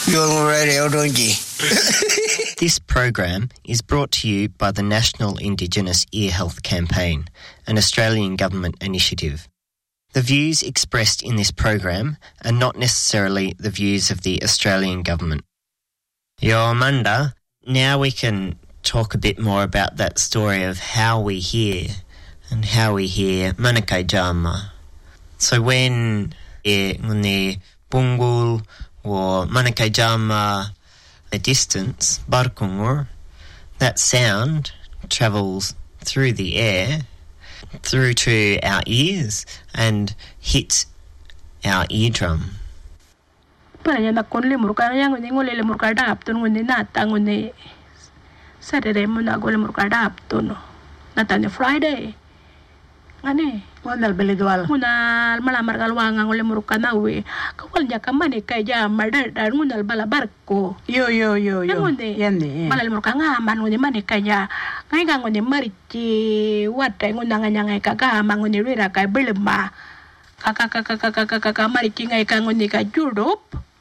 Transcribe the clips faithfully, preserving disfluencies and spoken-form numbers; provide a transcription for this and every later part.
You're radio, don't you? This program is brought to you by the National Indigenous Ear Health Campaign, an Australian government initiative. The views expressed in this program are not necessarily the views of the Australian government. Yo, Manda, now we can talk a bit more about that story of how we hear and how we hear Manakai Jama. So when e ngune Bungul or Manakai Jama a distance, Barkungur, that sound travels through the air, through to our ears and hits our eardrum. Paranya nakon lemur kaya ngone ngole lemur kadap tun ngone nata ngone Saturday mo na gole lemur kadap tun nata ne Friday ngane wandal belidwal muna malamar galwanga ngole lemur kanawe kawal nya kamane kay ja mardar dar ngunal bala barko yo yo yo yo yende bala lemur kanga man ngone mane kaya ngai ga ngone marici wata ngunanga nyangai kaga mangone rira kay belema kaka kaka kaka kaka marici ngai ka ngone ka jurup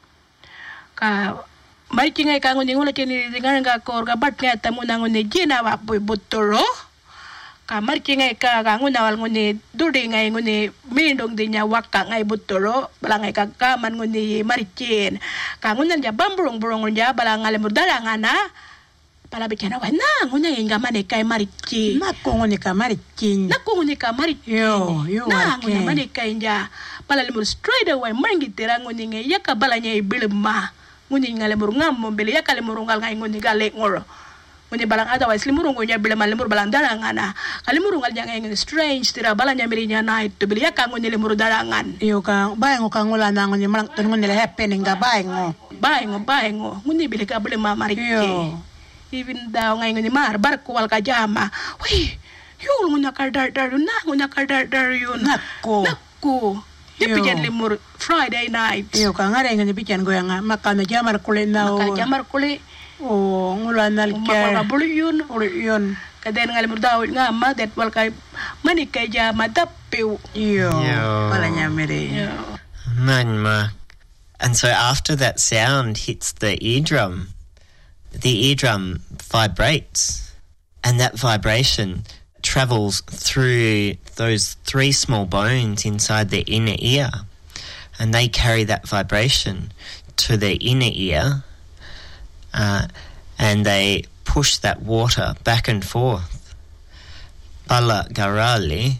ka marici ngai ka ngone ngula cheni nganga kor ga batnya tamuna ngone jina wa butoro ka marici ngai ka ga nguna wal ngone dudi ngai ngone mindong dinya wakka ngai butoro bala ngai ka ka man ngone maricin ka nguna ja bamburung burung ja bala ngale mudala ngana pala bicara wana nguna inga mane kai marici nakko ngone ka marici nakko ngone ka marici yo yo na nguna mane kai ja pala lemur straight away mangi terang ngone ngai ya ka bala nyai bilma ngone ngale mur ngam mombele ya kale murungal ngai ngone gale ngoro ngone balang otherwise lemur ngonya bilma lemur balang darangana kale murungal jangai ngone strange tira bala nya mirinya night to beli ya ka ngone lemur darangan yo ka baengo ka ngula na ngone malang tun ngone le happening ga baengo baengo baengo ngone beli ka bilma marici even daw ngay ngani mar barko wal ka jama wi yul nguna ka dar dar na nguna ka dar dar yun nakko nakko dipijan lemur Friday night yo ka ngare ngani pijan goyanga makana jamar kule na makana jamar kule oh ngula nal ke makana bulu yun yun kaden ngal lemur daw ngama det wal kay mani kay jama tappew yo pala nyamere Manma. And so after that sound hits the eardrum, the eardrum vibrates, and that vibration travels through those three small bones inside the inner ear, and they carry that vibration to the inner ear, uh, and they push that water back and forth, bala garali,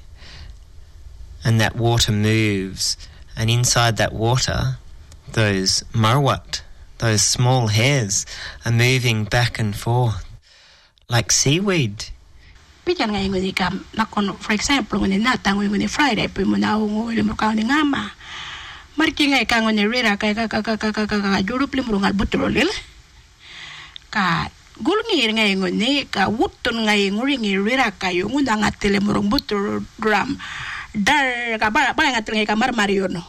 and that water moves, and inside that water, those marwat, those small hairs are moving back and forth like seaweed. Pijan ngai ngoni kam nakon for example ngoni nata ngoni Friday pe mo na ngoi le mo ka ni ngama marki ngai ka ngoni rira ka ka ka ka ka ka ka jurup le mo ngal butrolil ka gul ngir ngai ngoni ka wutun ngai nguri ngir rira ka yo ngunda ngatele mo butro drum dar ka ba ba ngatel ngai kamar mariono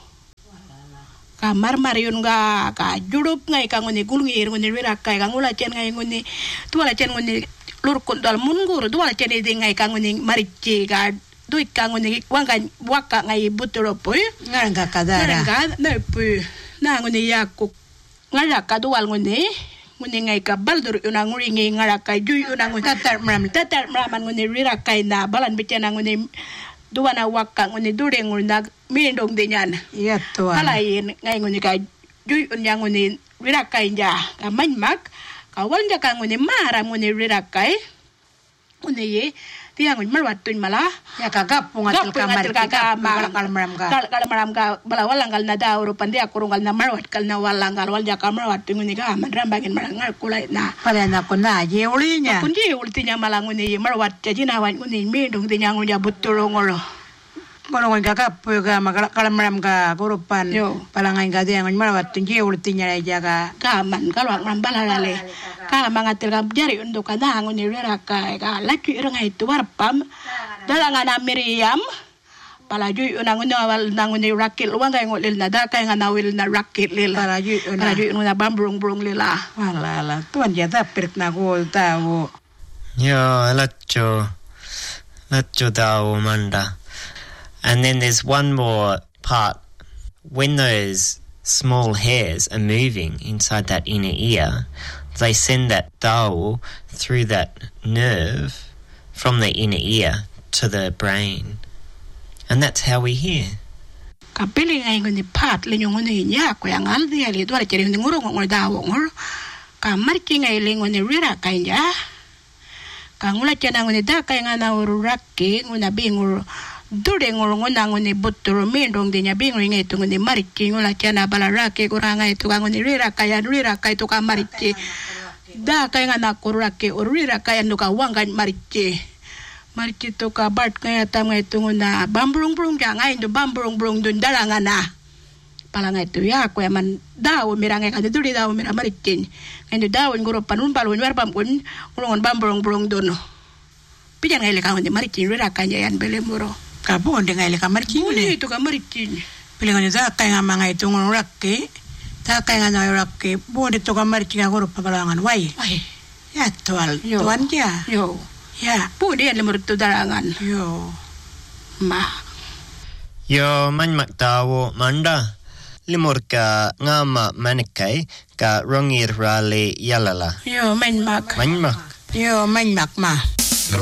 kamar marion ga ka jurup ngai ka ngoni gulngir ngoni wira kai ka ngula chen ngai ngoni tuala chen ngoni lur kondal mungur tuala chen de ngai ka ngoni marici ga dui ka ngoni wanga waka ngai butro poi nganga kadara nganga na pu na ngoni yakuk ngara ka dual ngoni ngoni ngai ka baldur una nguri ngai ngara ka jui una ngoni tatar mram tatar mram ngoni wira kai na balan bichana ngoni duwana waka ngoni dure ngurna mindong dinyan iya tuan alain ngai ngoni ka jui unya ngoni wira kai ja ka manmak ka wanja ka ngoni mara ngoni wira kai ngoni ye dia ngoni marwat tun mala ya ka gap ngatil kamar ka kal maram ka kal kal maram ka bala walangal na dauro pandi akurungal na marwat kal na walangal walja ka marwat ngoni ka mandram bagin marangal kulai na pala na ko na je ulinya kun je ultinya mala ngoni marwat jina wan ngoni mindong dinyan ngoni buturo ngoro kono ngai ka pu ga makala kal maram ka korupan pala ngai ga dia ngai marwat je ultinya ja ka kaman kalwak maram bala lale kala mangatil ka jari untuk kada ngoni rera ka ka laki ngai tu warpam dalanga na Miriam palaju unang unawal nanguni rakil wanga ngolil na da kay nga nawil na rakil lil palaju palaju una bambrung brung lila wala la tuan jata pirt na gol tawo yo lacho lacho dawo manda. And then there's one more part when those small hairs are moving inside that inner ear, they send that dao through that nerve from the inner ear to the brain. And that's how we hear. Kapili ngai nguni pat le nyonguni nya ko yang al dia le dwar ceri ngoro ngor dawo ngor ka marki ngai le ngoni rira kanja ka ngula chana ngoni da kai ngana ururake nguna bingur dure ngor ngona ngoni botoro mendong de nya bingur ngai tu ngoni marki ngula chana balarake kuranga itu ngoni rira kaya rira kai tu ka marki da kai ngana kurake urira kaya nuka wanga marki marki to ka bat kaya tam ngai tu ngona bambrung brung ja ngai do bambrung brung dun daranga na palanga itu ya ko man dawo mirangai ka duri dawo mira marki ngai dawo ngoro panun balun war pam kun ngulon bambrung brung dun pijan ngai le ka ngoni marki rira kaya yan belemuro ka bon de ngai le ka marki ni to ka marki pilingan za kai ngama ngai tu ngoro rakke ta kai ngana rakke bon de to ka marki ngoro papalangan wai ya tual tuan dia yo ya pu dia lemur tu darangan yo ma yo man maktawo manda limur ka ngama manikai ka rongir rale yalala yo man mak man mak yo man mak ma